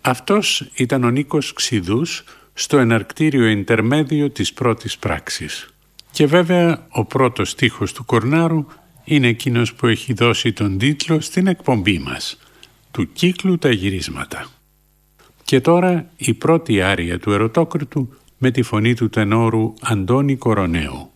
Αυτός ήταν ο Νίκος Ξηδούς στο εναρκτήριο ιντερμέδιο της πρώτης πράξης. Και βέβαια ο πρώτος στίχος του Κορνάρου είναι εκείνος που έχει δώσει τον τίτλο στην εκπομπή μας, του κύκλου «Τα γυρίσματα». Και τώρα η πρώτη άρια του Ερωτόκριτου με τη φωνή του τενόρου Αντώνη Κοροναίου.